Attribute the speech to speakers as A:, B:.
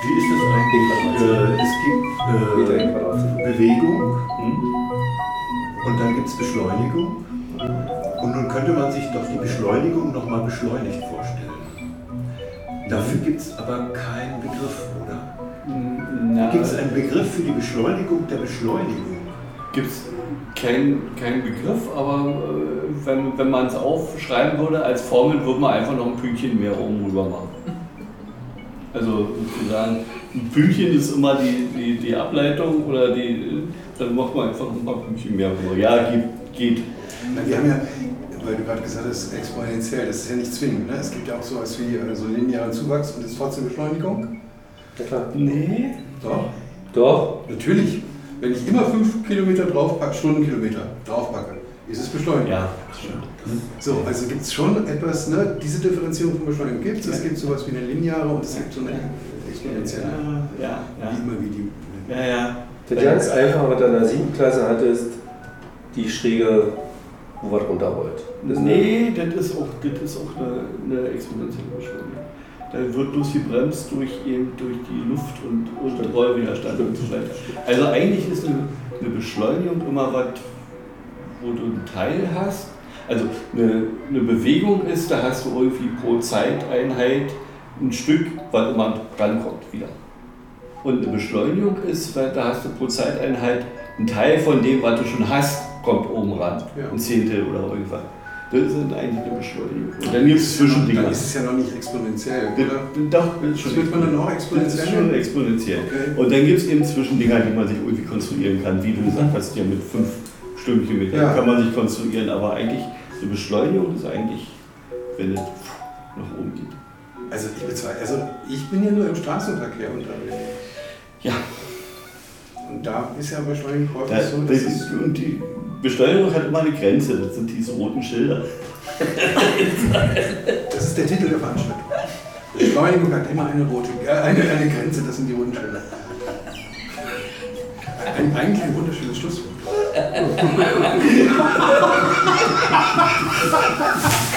A: Wie ist das eigentlich? Es gibt Bewegung und dann gibt es Beschleunigung. Und nun könnte man sich doch die Beschleunigung nochmal beschleunigt vorstellen. Dafür gibt es aber keinen Begriff, oder? Gibt es einen Begriff für die Beschleunigung der Beschleunigung?
B: Gibt es keinen Begriff, aber wenn man es aufschreiben würde als Formel, würde man einfach noch ein Pünktchen mehr oben rüber machen. Also sozusagen, ein Pünktchen ist immer die Ableitung oder dann macht man einfach noch ein paar Pünktchen mehr rüber. Ja, geht.
C: Na, wir haben ja, weil du gerade gesagt hast, exponentiell, das ist ja nicht zwingend. Ne? Es gibt ja auch sowas wie so linearen Zuwachs und ist trotzdem Beschleunigung.
D: Ja klar.
B: Nee.
D: Doch.
C: Natürlich. Wenn ich immer 5 Kilometer draufpacke, Stundenkilometer draufpacke, ist es Beschleunigung.
B: Ja, stimmt.
C: So, also gibt es schon etwas, ne? Diese Differenzierung von Beschleunigung gibt es. Es gibt sowas wie eine lineare und es gibt so eine exponentielle.
B: Ja.
C: Wie immer wie die.
B: Ja.
D: Das ganz Einfache, was du in der 7. Klasse hattest, die Schräge, wo was runterrollt.
B: Nee, das ist auch eine exponentielle Beschleunigung. Da wird bloß gebremst durch die Luft und Rollwiderstand und so weiter. Also eigentlich ist eine Beschleunigung immer was, wo du einen Teil hast. Also eine Bewegung ist, da hast du irgendwie pro Zeiteinheit ein Stück, was immer rankommt wieder. Und eine Beschleunigung ist, weil da hast du pro Zeiteinheit einen Teil von dem, was du schon hast, kommt oben ran. Ja. Ein Zehntel oder irgendwas. Das sind eigentlich eine Beschleunigung. Und dann gibt es Zwischendinger.
C: Dann ist es ja noch nicht exponentiell, oder?
B: Doch, das
C: wird man dann auch exponentiell?
B: Das ist schon exponentiell. Okay. Und dann gibt es eben Zwischendinger, die man sich irgendwie konstruieren kann. Wie du gesagt hast, ja mit 5 Stundenkilometern kann man sich konstruieren. Aber eigentlich, eine Beschleunigung ist eigentlich, wenn es nach oben geht.
C: Also ich bin ja nur im Straßenverkehr unterwegs.
B: Ja.
C: Und da ist ja Beschleunigung häufig so, dass
B: und die Beschleunigung hat immer eine Grenze, das sind diese roten Schilder.
C: Das ist der Titel der Veranstaltung. Beschleunigung hat immer eine Grenze, das sind die roten Schilder. Eigentlich ein wunderschönes Schlusswort.